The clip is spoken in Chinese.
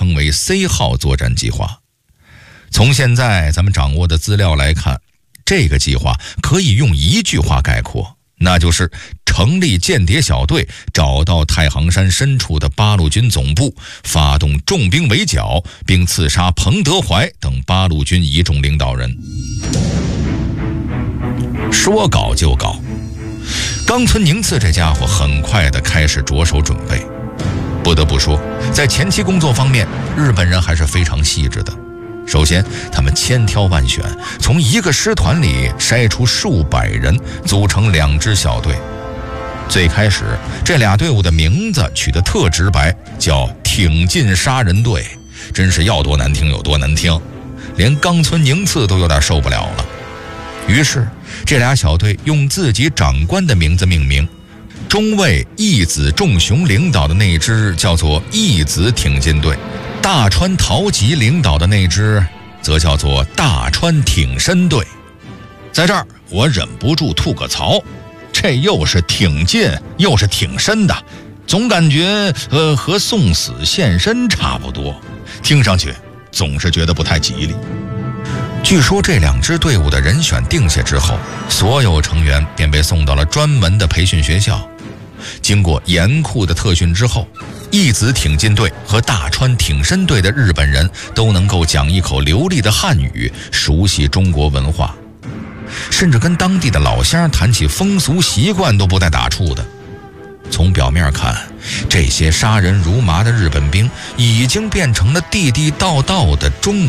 称为 C 号作战计划。从现在咱们掌握的资料来看，这个计划可以用一句话概括，那就是成立间谍小队，找到太行山深处的八路军总部，发动重兵围剿，并刺杀彭德怀等八路军一众领导人。说搞就搞，冈村宁次这家伙很快地开始着手准备。不得不说，在前期工作方面，日本人还是非常细致的。首先，他们千挑万选，从一个师团里筛出数百人，组成2支小队。最开始，这俩队伍的名字取得特直白，叫挺进杀人队，真是要多难听有多难听，连冈村宁次都有点受不了了。于是，这俩小队用自己长官的名字命名，中尉义子重雄领导的那支叫做义子挺进队，大川桃吉领导的那支则叫做大川挺身队。在这儿我忍不住吐个槽，这又是挺进又是挺身的，总感觉和送死献身差不多，听上去总是觉得不太吉利。据说这2支队伍的人选定下之后，所有成员便被送到了专门的培训学校。经过严酷的特训之后，义子挺进队和大川挺身队的日本人都能够讲一口流利的汉语，熟悉中国文化，甚至跟当地的老乡谈起风俗习惯都不带打怵的。从表面看，这些杀人如麻的日本兵已经变成了地地道道的中